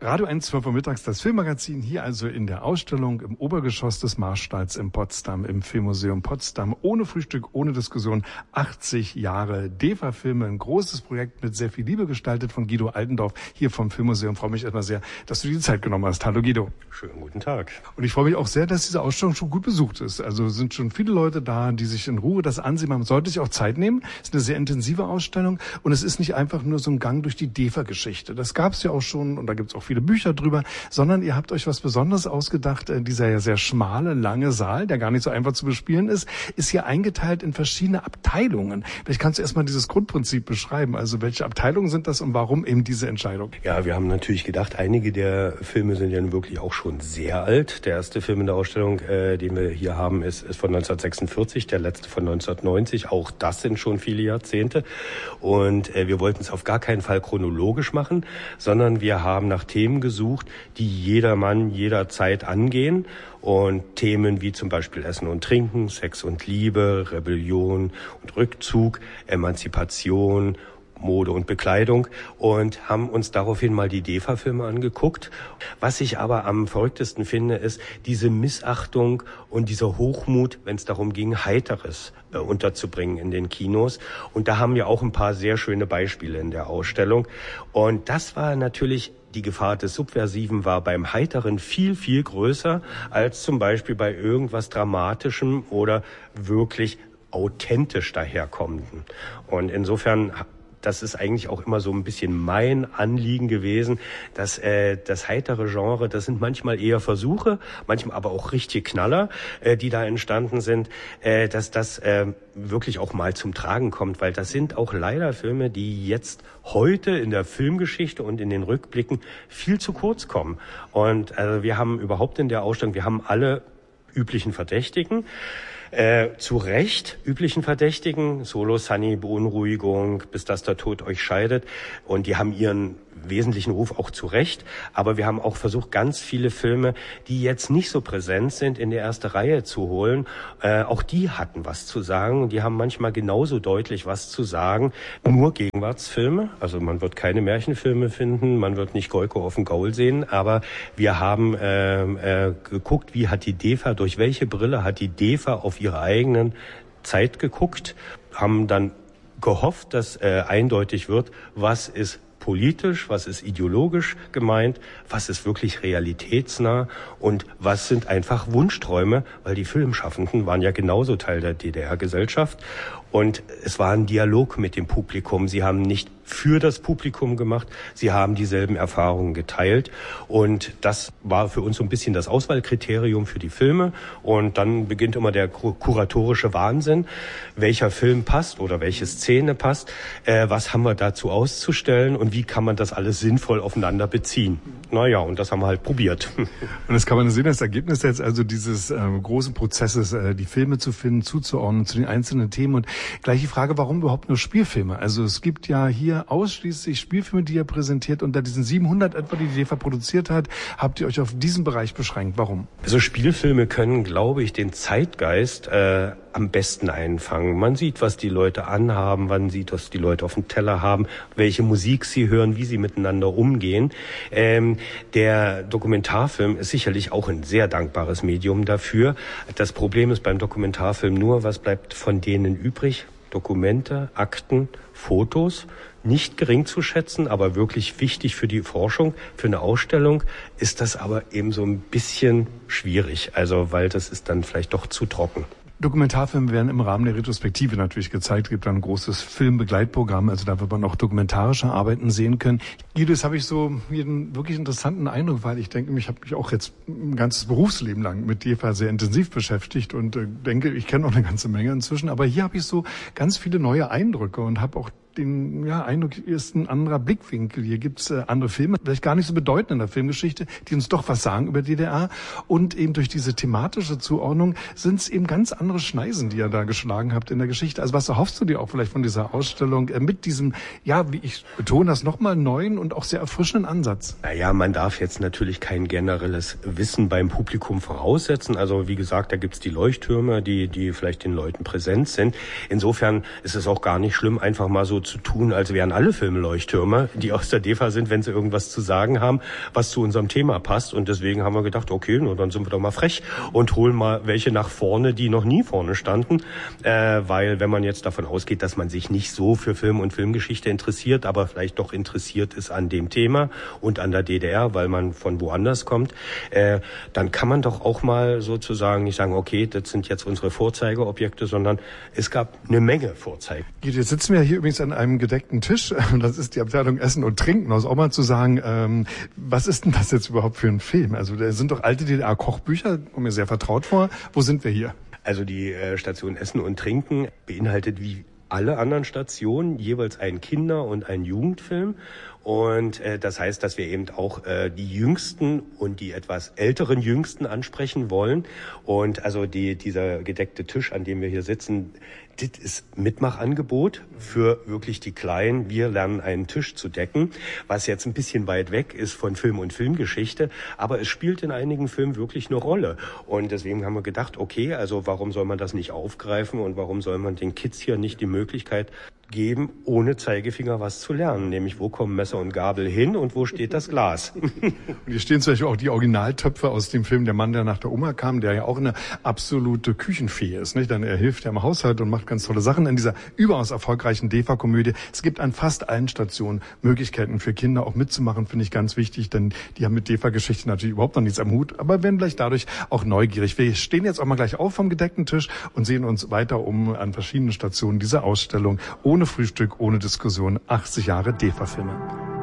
Radio 1, 12 Uhr mittags, das Filmmagazin hier also in der Ausstellung im Obergeschoss des Marstalls in Potsdam, im Filmmuseum Potsdam. Ohne Frühstück, ohne Diskussion, 80 Jahre DEFA-Filme, ein großes Projekt mit sehr viel Liebe gestaltet von Guido Altendorf hier vom Filmmuseum. Ich freue mich erstmal sehr, dass du dir die Zeit genommen hast. Hallo Guido. Schönen guten Tag. Und ich freue mich auch sehr, dass diese Ausstellung schon gut besucht ist. Also sind schon viele Leute da, die sich in Ruhe das ansehen. Man sollte sich auch Zeit nehmen. Es ist eine sehr intensive Ausstellung und es ist nicht einfach nur so ein Gang durch die DEFA-Geschichte. Das gab es ja auch schon und da gibt es auch viele Bücher drüber, sondern ihr habt euch was Besonderes ausgedacht. Dieser ja sehr schmale, lange Saal, der gar nicht so einfach zu bespielen ist hier eingeteilt in verschiedene Abteilungen. Vielleicht kannst du erstmal dieses Grundprinzip beschreiben. Also welche Abteilungen sind das und warum eben diese Entscheidung? Ja, wir haben natürlich gedacht, einige der Filme sind ja wirklich auch schon sehr alt. Der erste Film in der Ausstellung, den wir hier haben, ist von 1946, der letzte von 1990. Auch das sind schon viele Jahrzehnte. Und wir wollten es auf gar keinen Fall chronologisch machen, sondern wir haben nach Themen gesucht, die jedermann jederzeit angehen. Und Themen wie zum Beispiel Essen und Trinken, Sex und Liebe, Rebellion und Rückzug, Emanzipation, Mode und Bekleidung und haben uns daraufhin mal die DEFA-Filme angeguckt. Was ich aber am verrücktesten finde, ist diese Missachtung und dieser Hochmut, wenn es darum ging, Heiteres unterzubringen in den Kinos. Und da haben wir auch ein paar sehr schöne Beispiele in der Ausstellung. Und das war natürlich, die Gefahr des Subversiven war beim Heiteren viel, viel größer als zum Beispiel bei irgendwas Dramatischem oder wirklich authentisch daherkommenden. Und insofern, das ist eigentlich auch immer so ein bisschen mein Anliegen gewesen, dass das heitere Genre, das sind manchmal eher Versuche, manchmal aber auch richtige Knaller, die da entstanden sind, dass das wirklich auch mal zum Tragen kommt, weil das sind auch leider Filme, die jetzt heute in der Filmgeschichte und in den Rückblicken viel zu kurz kommen. Und also wir haben überhaupt in der Ausstellung, wir haben alle üblichen Verdächtigen, zu Recht üblichen Verdächtigen, Solo, Sunny, Beunruhigung, bis dass der Tod euch scheidet. Und die haben ihren wesentlichen Ruf auch zu Recht. Aber wir haben auch versucht, ganz viele Filme, die jetzt nicht so präsent sind, in die erste Reihe zu holen. Auch die hatten was zu sagen. Die haben manchmal genauso deutlich was zu sagen. Nur Gegenwartsfilme. Also man wird keine Märchenfilme finden. Man wird nicht Goiko auf dem Gaul sehen. Aber wir haben geguckt, wie hat die DEFA, durch welche Brille hat die DEFA auf ihre eigenen Zeit geguckt, haben dann gehofft, dass eindeutig wird, was ist politisch, was ist ideologisch gemeint, was ist wirklich realitätsnah und was sind einfach Wunschträume, weil die Filmschaffenden waren ja genauso Teil der DDR-Gesellschaft und es war ein Dialog mit dem Publikum. Sie haben nicht für das Publikum gemacht, sie haben dieselben Erfahrungen geteilt und das war für uns so ein bisschen das Auswahlkriterium für die Filme und dann beginnt immer der kuratorische Wahnsinn, welcher Film passt oder welche Szene passt, was haben wir dazu auszustellen und wie kann man das alles sinnvoll aufeinander beziehen. Naja, und das haben wir halt probiert. Und das kann man sehen, das Ergebnis jetzt also dieses großen Prozesses, die Filme zu finden, zuzuordnen zu den einzelnen Themen und gleich die Frage, warum überhaupt nur Spielfilme? Also es gibt ja hier ausschließlich Spielfilme, die ihr präsentiert. Unter diesen 700 etwa, die DEFA produziert hat, habt ihr euch auf diesen Bereich beschränkt. Warum? Also Spielfilme können, glaube ich, den Zeitgeist am besten einfangen. Man sieht, was die Leute anhaben, man sieht, was die Leute auf dem Teller haben, welche Musik sie hören, wie sie miteinander umgehen. Der Dokumentarfilm ist sicherlich auch ein sehr dankbares Medium dafür. Das Problem ist beim Dokumentarfilm nur, was bleibt von denen übrig? Dokumente, Akten, Fotos, nicht gering zu schätzen, aber wirklich wichtig für die Forschung, für eine Ausstellung ist das aber eben so ein bisschen schwierig, also weil das ist dann vielleicht doch zu trocken. Dokumentarfilme werden im Rahmen der Retrospektive natürlich gezeigt. Es gibt dann ein großes Filmbegleitprogramm, also da wird man auch dokumentarische Arbeiten sehen können. Guido, jetzt habe ich so hier einen wirklich interessanten Eindruck, weil ich denke, ich habe mich auch jetzt ein ganzes Berufsleben lang mit DEFA sehr intensiv beschäftigt und denke, ich kenne auch eine ganze Menge inzwischen. Aber hier habe ich so ganz viele neue Eindrücke und habe auch den Eindruck, hier ist ein anderer Blickwinkel. Hier gibt's andere Filme, vielleicht gar nicht so bedeutend in der Filmgeschichte, die uns doch was sagen über DDR. Und eben durch diese thematische Zuordnung sind es eben ganz andere Schneisen, die ihr da geschlagen habt in der Geschichte. Also was erhoffst du dir auch vielleicht von dieser Ausstellung mit diesem, ja, wie ich betone das nochmal, neuen und auch sehr erfrischenden Ansatz? Naja, man darf jetzt natürlich kein generelles Wissen beim Publikum voraussetzen. Also wie gesagt, da gibt's die Leuchttürme, die vielleicht den Leuten präsent sind. Insofern ist es auch gar nicht schlimm, einfach mal so zu tun, als wären alle Filme Leuchttürme, die aus der DEFA sind, wenn sie irgendwas zu sagen haben, was zu unserem Thema passt. Und deswegen haben wir gedacht, okay, nur dann sind wir doch mal frech und holen mal welche nach vorne, die noch nie vorne standen. Weil wenn man jetzt davon ausgeht, dass man sich nicht so für Film und Filmgeschichte interessiert, aber vielleicht doch interessiert ist an dem Thema und an der DDR, weil man von woanders kommt, dann kann man doch auch mal sozusagen nicht sagen, okay, das sind jetzt unsere Vorzeigeobjekte, sondern es gab eine Menge Vorzeigen. Jetzt sitzen wir hier übrigens an einem gedeckten Tisch. Das ist die Abteilung Essen und Trinken. Also auch mal zu sagen, was ist denn das jetzt überhaupt für ein Film? Also da sind doch alte DDR-Kochbücher, kommen mir sehr vertraut vor. Wo sind wir hier? Also die Station Essen und Trinken beinhaltet wie alle anderen Stationen jeweils einen Kinder- und einen Jugendfilm. Und das heißt, dass wir eben auch die Jüngsten und die etwas älteren Jüngsten ansprechen wollen. Und also dieser gedeckte Tisch, an dem wir hier sitzen, das ist Mitmachangebot für wirklich die Kleinen. Wir lernen einen Tisch zu decken, was jetzt ein bisschen weit weg ist von Film und Filmgeschichte, aber es spielt in einigen Filmen wirklich eine Rolle. Und deswegen haben wir gedacht, okay, also warum soll man das nicht aufgreifen und warum soll man den Kids hier nicht die Möglichkeit geben, ohne Zeigefinger was zu lernen, nämlich wo kommen Messer und Gabel hin und wo steht das Glas. Und hier stehen zum Beispiel auch die Originaltöpfe aus dem Film Der Mann, der nach der Oma kam, der ja auch eine absolute Küchenfee ist, nicht? Denn er hilft ja im Haushalt und macht ganz tolle Sachen in dieser überaus erfolgreichen DEFA-Komödie. Es gibt an fast allen Stationen Möglichkeiten für Kinder auch mitzumachen, finde ich ganz wichtig, denn die haben mit DEFA-Geschichten natürlich überhaupt noch nichts am Hut, aber werden vielleicht dadurch auch neugierig. Wir stehen jetzt auch mal gleich auf vom gedeckten Tisch und sehen uns weiter um an verschiedenen Stationen dieser Ausstellung. Ohne Frühstück, ohne Diskussion, 80 Jahre DEFA-Filme.